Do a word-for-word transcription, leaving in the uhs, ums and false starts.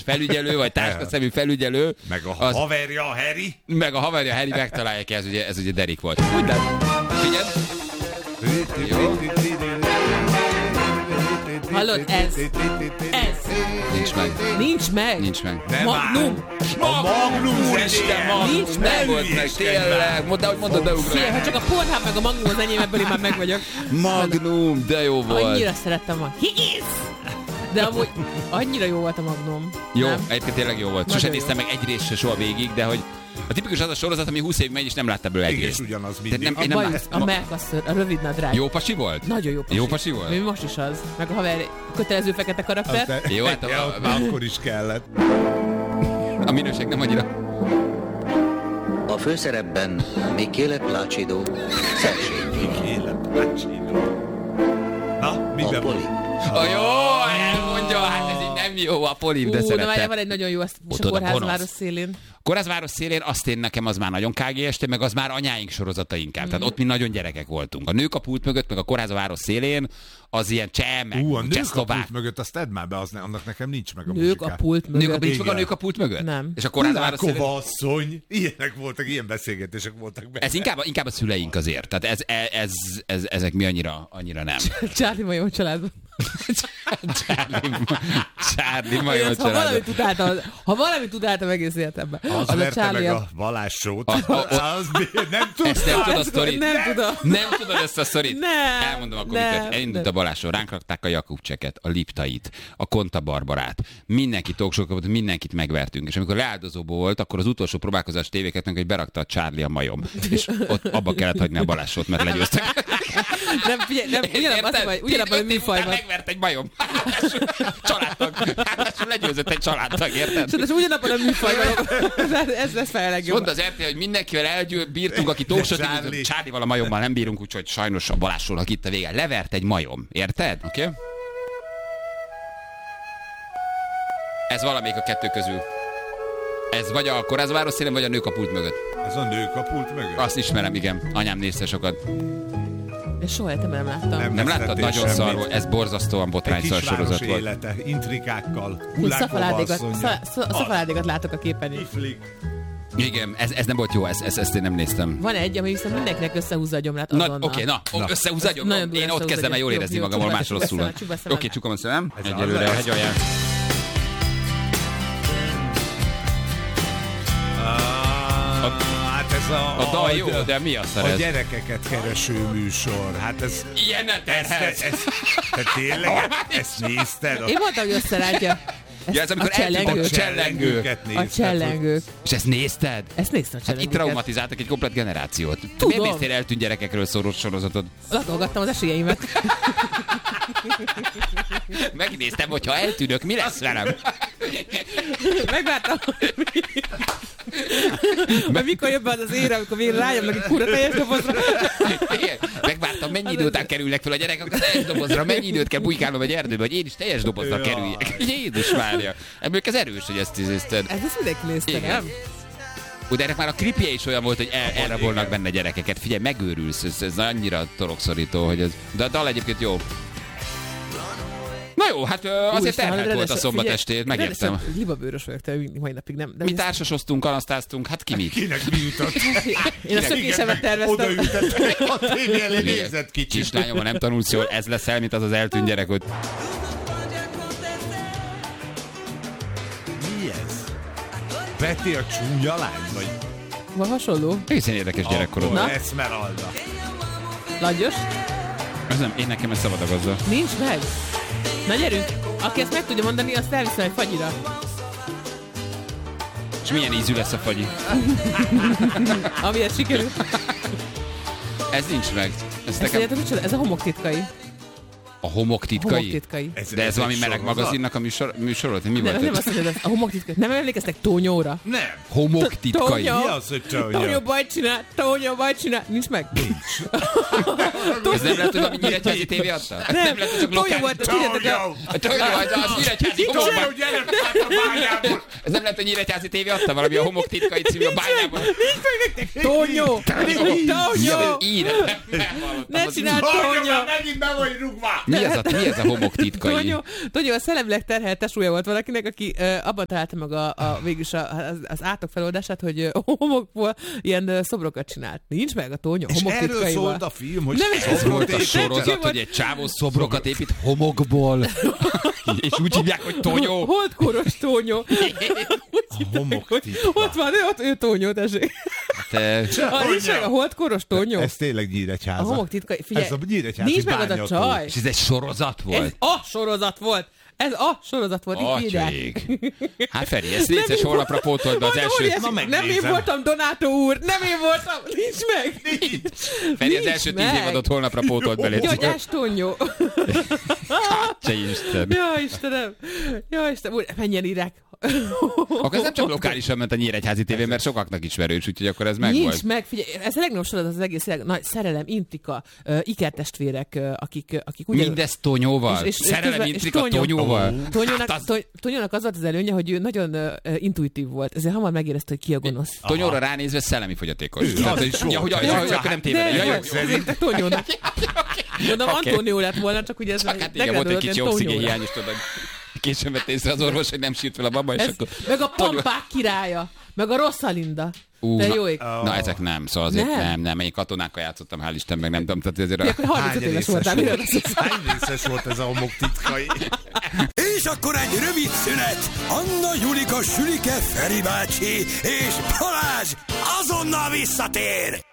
felügyelő, vagy táskaszemű felügyelő. Meg a az, haverja, a Harry. Meg a haverja, Harry megtalálja ki, ez ugye, ez ugye Derek volt. Úgy de, figyeld. Jó. Hallod, ez, ez. Nincs meg. Nincs meg. Nincs meg. Magnum. A Magnum Úristen, Magnum. Nincs meg. Nem volt meg, tényleg. Mondd, ahogy mondod, de ugrál. Figyelj, ha csak a Pornhub meg a Magnum az enyém, ebből én már meg vagyok. Magnum, de jó volt. Annyira szerettem a Higgins. De amúgy annyira jó volt a Magnum. Jó, nem? egyébként tényleg jó volt. Nagyon Sosem jó. néztem meg egy részt se soha végig, de hogy a tipikus az a sorozat, ami húsz év megy, és nem láttam belőle egy Igen, részt. ugyanaz Tehát mindig. nem, A én nem bajusz, láttam. a melkasször, a rövid nadrág. Jó pasi volt? Nagyon jó pasi. Jó pasi volt? Mi most is az. Meg a haver kötelező fekete karakter. Aztán- Jó, hát a- Ja, már akkor is kellett. A minőség nem annyira. A főszerepben Michele Placido, Szersény, Élet, bácsinó. Na, miben van? Apoli, A jó, elmondja, hát ez így nem jó, a Polin, de Ú, de várjál, szerettem. van egy nagyon jó, azt és Ott a oda kórházváros gonosz. szélén. Kórházváros szélén azt én nekem az már nagyon ká gé es té, meg az már anyáink sorozata inkább. Mhm. Tehát ott mi nagyon gyerekek voltunk. A Nők a pult mögött, meg a Kórházváros szélén az ilyen cseh, meg Ú, a nők a csehszlovák. pult mögött, azt tedd már be, az ne, annak nekem nincs meg a Nők muzsikál. a pult Nők a, mögött. nincs meg a Igen. Nők a pult mögött? Nem. És a Kórházváros szélén... Kulákova asszony. Ilyenek voltak, ilyen beszélgetések voltak benne. Ez inkább, inkább a szüleink azért. Tehát ez, ez, ez, ezek mi annyira, annyira nem. Charlie Majom családban. Charlie, Charlie Én majom azt, ha család. valamit utáltam, ha valamit utáltam egész életemben, Az, az a verte Charlie. meg A... a vallássót. A- a- Az miért? Nem tudom. Ezt nem tudod a sztorit? Nem tudom. Nem tudod ezt a sztorit? Nem, Elmondom akkor, nem, mit elindult nem. a Balázsról. Ránk rakták a Jakubcseket, a Liptait, a Konta Barbarát. Mindenki talkshow volt, mindenkit megvertünk. És amikor leáldozóból volt, akkor az utolsó próbálkozás tévéketnek, hogy berakta a Charlie a majom. És ott abba kellett hagyni a Balázsot, mert legyőztek. Nem, figyelj, nem, ugyanabban, azt mondja, ugyanabban a műfajban. Megvert egy majom. Családtag. Ráadásul legyőzött egy családtag, érted? És ugyanabban a műfajban. Ez lesz fel a legjobb. Mondta az er té, hogy mindenkivel elgyőr, bírtunk, aki talkshow Charlie. Charlie-val a majommal nem bírunk, úgyhogy sajnos a Balázsról itt a vége. Levert egy majom, érted? Oké? Okay? Ez valamelyik a kettő közül. Ez vagy a Kórházváros szélén, vagy a Nők a pult mögött. Ez a nők a pult mögött. Azt ismerem, igen. Anyám nézte sokat. De soha életemben nem láttam. Nem. Nem láttad? vesztettél Nagyon semmit. szar volt. Ez borzasztóan Egy botrányszar kisváros sorozat volt. élete, intrikákkal, Én Kulákova szafaládékat, asszonya. sza- sza- szafaládékat látok a képen. Iflik. Igen, ez, ez nem volt jó, ez, ez, ezt én nem néztem. Van egy, ami viszont mindenkinek összehúzza a gyomrát Na, azonnal. oké, na, Na. összehúzza a gyomrom. Nagyon durva Én ott összehúzza kezdem el a jól gyomrom. érezni Jó, magam, jó, ahol más csupa rosszul szemem, van. csupa szemem. Oké, csukom a szemem. Ez Egyelőre az a lesz. hegyalján. Ah, Hát ez a... A dal jó, de mi a szar A ez? gyerekeket kereső műsor. Hát ez... Ilyen ne Ez, terhelsz. ez, te tényleg ezt nézted? Én mondtam, hogy összerántja. Ja, ez amikor a csellengő. eltűnt a csellengő. Csellengőket A nézted, csellengők. És ezt nézted? Ezt néztem a Hát itt csellengőket. traumatizáltak egy komplet generációt. Te Tudom. miért néztél eltűnt gyerekekről szóló sorozatot? Latolgattam az esélyeimet. Megnéztem, hogyha eltűnök, mi lesz velem? Megvártam. Mert mikor jön be az az ére, amikor végre rájönnek egy kurva teljes dobozra. Igen. Megvártam, mennyi idő után kerülnek fel a gyerekek a teljes dobozra, mennyi időt kell bujkálnom egy erdőbe, hogy én is teljes dobozra Jaj. kerüljek. Jézus Mária. Ebből ez erős, hogy ezt nézted. Ez ezt mindenki nézte, Igen. nem? Ú, de ennek már a klipje is olyan volt, hogy el, elrabolnak benne gyerekeket. Figyelj, megőrülsz, ez, ez annyira torokszorító, hogy ez... De a dal egyébként jó. Na jó, hát ö, azért Úristen, terhelt volt a rendesen- szombat figyelj, estét, megértem. rendesen Libabőrös vagyok, te mai napig nem. De Mi ez- társasoztunk, kalasztáztunk, hát ki mit? Kinek mi jutott? Én a szökésemet terveztem. Odaültettek a tévé elé, nézett kicsit. Kislányom, ha nem tanulsz jól, ez leszel, mint az az eltűnt gyerek ott. Mi ez? Peti a csúnya lány? Vagy Van hasonló? Egészen érdekes gyerekkorod. Na? akkor Esmeralda. Langyos? Ez nem, én nekem ez szabad a gazda. Nincs meg. Na gyerünk. Aki ezt meg tudja mondani, azt elviszem egy fagyira. És milyen ízű lesz a fagyi? Amiért sikerül. Ez nincs meg. Ez Ezt nekem tudjátok, micsoda? Ez a homok titkai. a homok titkai? Homok titkai. Ez, De ez egy valami meleg sorozat? magazinnak a műsor, műsorot? Mi Nem, volt nem ez? azt mondod, ez a homok titkai. Nem emlékeztek Tónyóra? Nem. Homok titkai? Tónya. Mi az, hogy Tónya? Tónyó bajt csinál, Tónyó bajt csinál. Nincs meg? Ez nem lehet, hogy valami Nyíregyházi tévé adta? Ez Nem, nem lehet, hogy csak Tónyó lokál... volt, tudjátok, a- A Tónyó, az az Nyíregyházi Tónya, homokban. gyere, hát a bányából! Ez nem lehet, hogy Nyíregyházi tévé adta valami a Homok titkai című a bányában. Nincs meg nektek! Tónyó! Tónyó! Ír. Ne csináld, Tónyó! Megint be vagy rúgva! Mi ez a, mi ez a Homok titkai? Tónyó, Tónyó, a szellemileg terhelt tesója volt valakinek, aki uh, abban találta meg a, a, végülis a, az, az átok feloldását, hogy uh, homokból ilyen uh, szobrokat csinált. Nincs meg a Tónyó És Homok erről titkaival. szólt a film, hogy Nem, Ez volt a sorozat, hogy egy csávó szobrokat épít homokból. És úgy hívják, hogy Tónyó. Holdkóros Tónyó. A Homok titka. Ott van, ő, ott ő Tónyó, tessék. Hát, A, nincs meg a holdkóros Tónyó. Ez tényleg Nyíregyháza. A Homok titkai. Figyelj, Ez a Nyíregyházi nincs meg az a bányató. csaj. és ez egy sorozat volt? Ez a sorozat volt. Ez a sorozat volt, így írják. Atyaik. Hát Feri, ezt létszes holnapra pótold be az Hogy első... óriási- Na, Nem én megnézem. voltam Donato úr, nem én voltam, nincs meg. Feri, az Nincs első tíz meg. évadot holnapra pótold be, légy. Gyógyás Tónyó. Te Isten. Ja, Istenem. Ja, Istenem. Úr, mennyien írják. Akkor ez nem csak lokálisan ment a Nyíregyházi tévé, mert sokaknak ismerős, úgyhogy akkor ez megvolt. Nincs meg, figyelj, ez a legnagyobb sorozat az egész világ. Nagy szerelem, intrika, uh, ikertestvérek, uh, akik, uh, akik ugyan... Mindez Tonyóval? És- és- és Szerelem, közben- és intrika Tonyó- Tonyóval? Tonyónak, Hát az- Tony- Tonyónak az volt az előnye, hogy ő nagyon uh, intuitív volt, ezért hamar megérezte, hogy ki a gonosz. Tonyóra ránézve szellemi fogyatékos. Tehát, az hogy, is ja, volt. hogy, ja, hogy akkor nem tévedek. Ja, jó, jó, ezért te Tonyónak. Mondom, Oké. Antónió lett volna, csak ugye ez Csak hát igen, volt egy kicsi Tonyóra. oxigénhiány, és tudod, későn vett észre az orvos, hogy nem sírt fel a baba, és Ez, akkor... meg a Pampák királya, meg a Rosalinda. Ú, De na- jó ég. Na, ezek nem, szóval azért Nem. nem, nem, én katonákkal játszottam, hál' Isten, meg nem tudom, tehát ezért... Ja, A... akkor harmincöt Hány éves részes voltál, miről beszélsz? volt? Hány részes volt ez a Homok titkai? És akkor egy rövid szünet. Anna, Julika, Sülike, Feri bácsi és Balázs azonnal visszatér.